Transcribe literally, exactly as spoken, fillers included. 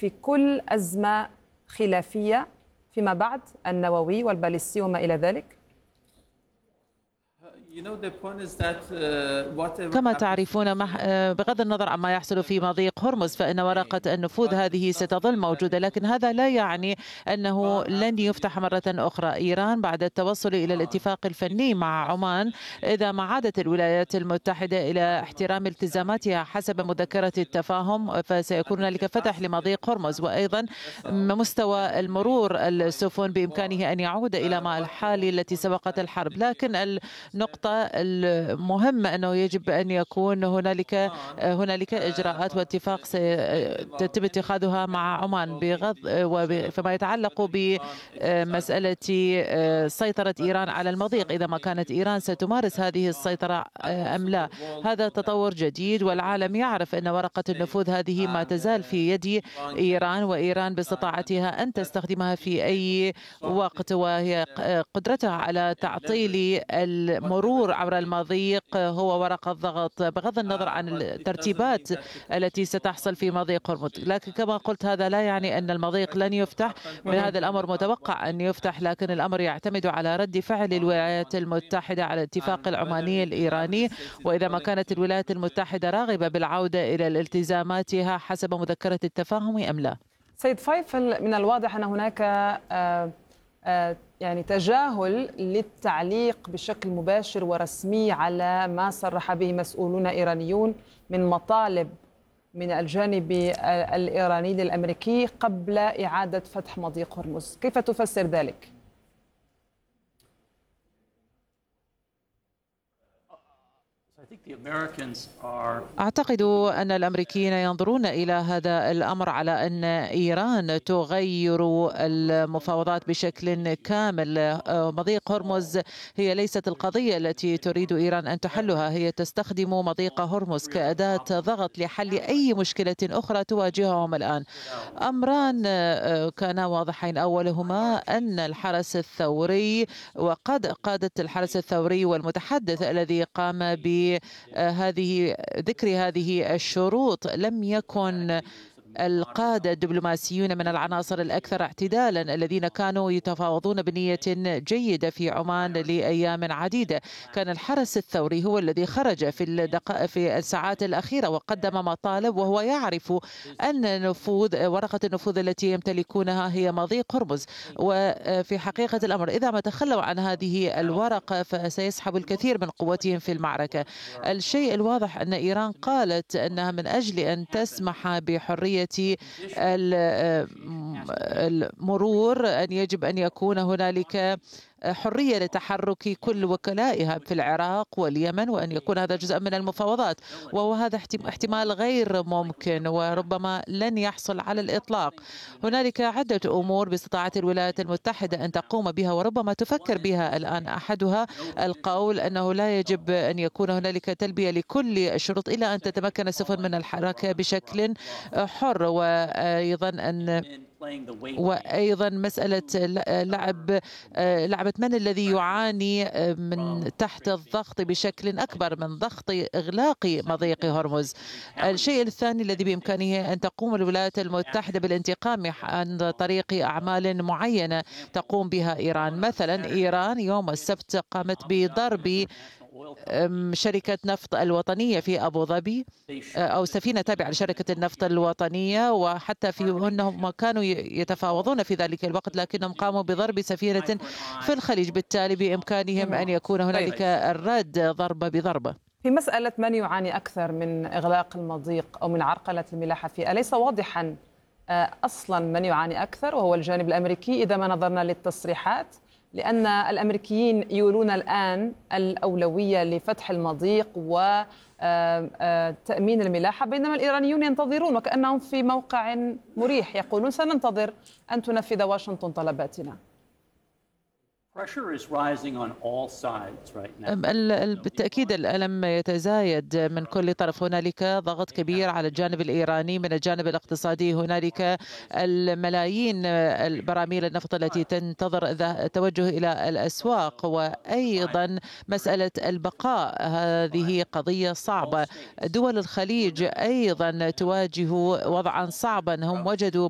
في كل أزمة خلافية فيما بعد النووي والباليستي وما إلى ذلك؟ كما تعرفون، بغض النظر عما يحصل في مضيق هرمز فإن ورقة النفوذ هذه ستظل موجودة، لكن هذا لا يعني أنه لن يفتح مرة أخرى. إيران بعد التوصل إلى الاتفاق الفني مع عمان، إذا ما عادت الولايات المتحدة إلى احترام التزاماتها حسب مذكرة التفاهم، فسيكون هنالك فتح لمضيق هرمز. وأيضا مستوى المرور السفن بإمكانه أن يعود إلى ما الحالي التي سبقت الحرب. لكن النقطة المهمة أنه يجب أن يكون هنالك هنالك إجراءات واتفاق سيتم اتخاذها مع عمان بغض فيما يتعلق بمسألة سيطرة إيران على المضيق، إذا ما كانت إيران ستمارس هذه السيطرة أم لا. هذا تطور جديد، والعالم يعرف أن ورقة النفوذ هذه ما تزال في يد إيران، وإيران باستطاعتها أن تستخدمها في أي وقت، وهي قدرتها على تعطيل المرور عبر المضيق هو ورقة ضغط بغض النظر عن الترتيبات التي ستحصل في مضيق هرمز. لكن كما قلت هذا لا يعني أن المضيق لن يفتح، من هذا الأمر متوقع أن يفتح، لكن الأمر يعتمد على رد فعل الولايات المتحدة على الاتفاق العماني الإيراني، وإذا ما كانت الولايات المتحدة راغبة بالعودة إلى التزاماتها حسب مذكرة التفاهم أم لا. سيد فيفل، من الواضح أن هناك آه آه يعني تجاهل للتعليق بشكل مباشر ورسمي على ما صرح به مسؤولون إيرانيون من مطالب من الجانب الإيراني للأمريكي قبل إعادة فتح مضيق هرمز. كيف تفسر ذلك؟ أعتقد أن الأمريكيين ينظرون إلى هذا الأمر على أن إيران تغير المفاوضات بشكل كامل. مضيق هرمز هي ليست القضية التي تريد إيران أن تحلها، هي تستخدم مضيق هرمز كأداة ضغط لحل أي مشكلة أخرى تواجههم الآن. أمران كانا واضحين، أولهما أن الحرس الثوري وقد قادة الحرس الثوري والمتحدث الذي قام ب هذه ذكر هذه الشروط لم يكن القادة الدبلوماسيون من العناصر الأكثر اعتدالا الذين كانوا يتفاوضون بنية جيدة في عمان لأيام عديدة. كان الحرس الثوري هو الذي خرج في الدقائق في الساعات الأخيرة وقدم مطالب، وهو يعرف أن نفوذ ورقة النفوذ التي يمتلكونها هي مضيق هرمز. وفي حقيقة الأمر إذا ما تخلوا عن هذه الورقة فسيسحب الكثير من قوتهم في المعركة. الشيء الواضح أن إيران قالت أنها من أجل أن تسمح بحرية المرور أن يجب أن يكون هنالك حرية لتحرك كل وكلائها في العراق واليمن، وأن يكون هذا جزء من المفاوضات، وهو هذا احتمال غير ممكن وربما لن يحصل على الإطلاق. هنالك عدة أمور باستطاعة الولايات المتحدة أن تقوم بها وربما تفكر بها الآن. أحدها القول أنه لا يجب أن يكون هنالك تلبية لكل الشروط إلا أن تتمكن السفن من الحركة بشكل حر، وأيضا أن وأيضا مسألة لعب لعبة من الذي يعاني من تحت الضغط بشكل أكبر من ضغط إغلاق مضيق هرمز. الشيء الثاني الذي بإمكانه أن تقوم الولايات المتحدة بالانتقام عن طريق أعمال معينة تقوم بها إيران. مثلا إيران يوم السبت قامت بضرب شركة نفط الوطنية في أبو ظبي أو سفينة تابعة لشركة النفط الوطنية، وحتى في أنهم كانوا يتفاوضون في ذلك الوقت لكنهم قاموا بضرب سفينة في الخليج، بالتالي بإمكانهم أن يكون هنالك الرد ضربة بضربة. في مسألة من يعاني أكثر من إغلاق المضيق أو من عرقلة الملاحة فيه، أليس واضحا أصلا من يعاني أكثر وهو الجانب الأمريكي إذا ما نظرنا للتصريحات؟ لأن الأمريكيين يولون الآن الأولوية لفتح المضيق وتأمين الملاحة، بينما الإيرانيون ينتظرون وكأنهم في موقع مريح، يقولون سننتظر أن تنفذ واشنطن طلباتنا. بالتأكيد الألم يتزايد من كل طرف. هنالك ضغط كبير على الجانب الإيراني من الجانب الاقتصادي، هنالك الملايين البراميل النفط التي تنتظر التوجه إلى الأسواق، وأيضا مسألة البقاء هذه قضية صعبة. دول الخليج أيضا تواجه وضعا صعبا، هم وجدوا